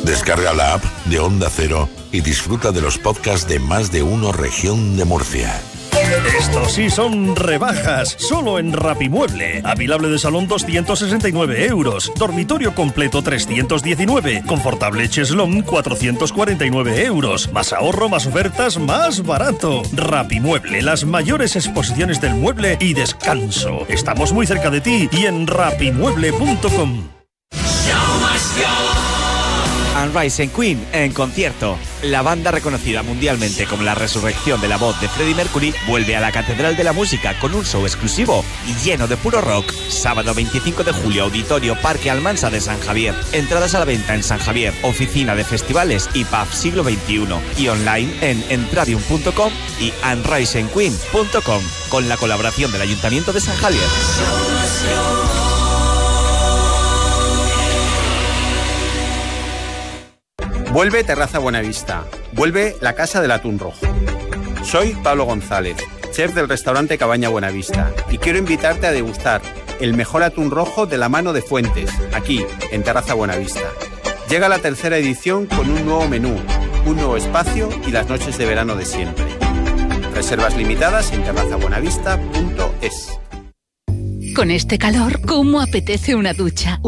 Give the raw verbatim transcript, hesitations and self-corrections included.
Descarga la app de Onda Cero y disfruta de los podcasts de Más de Uno Región de Murcia. Estos sí son rebajas, solo en Rapimueble. Avilable de salón doscientos sesenta y nueve euros, dormitorio completo trescientos diecinueve, confortable cheslón cuatrocientos cuarenta y nueve euros. Más ahorro, más ofertas, más barato. Rapimueble, las mayores exposiciones del mueble y descanso. Estamos muy cerca de ti y en rapimueble punto com. And Rising Queen en concierto. La banda reconocida mundialmente como la resurrección de la voz de Freddie Mercury vuelve a la Catedral de la Música con un show exclusivo y lleno de puro rock. Sábado veinticinco de julio, Auditorio Parque Almansa de San Javier. Entradas a la venta en San Javier, oficina de festivales y pub siglo veintiuno y online en entradium punto com y and rising queen punto com con la colaboración del Ayuntamiento de San Javier. Vuelve Terraza Buenavista, vuelve la Casa del Atún Rojo. Soy Pablo González, chef del restaurante Cabaña Buenavista, y quiero invitarte a degustar el mejor atún rojo de la mano de Fuentes, aquí, en Terraza Buenavista. Llega la tercera edición con un nuevo menú, un nuevo espacio y las noches de verano de siempre. Reservas limitadas en terraza buenavista punto es. Con este calor, ¿cómo apetece una ducha?